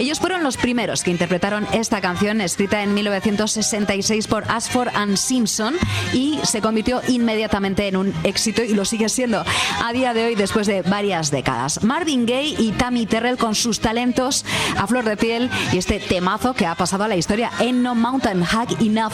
Ellos fueron los primeros que interpretaron esta canción, escrita en 1966 por Ashford and Simpson, y se convirtió inmediatamente en un éxito y lo sigue siendo a día de hoy después de varias décadas. Marvin Gaye y Tammy Terrell con sus talentos a flor de piel y este temazo que ha pasado a la historia, Ain't No Mountain High Enough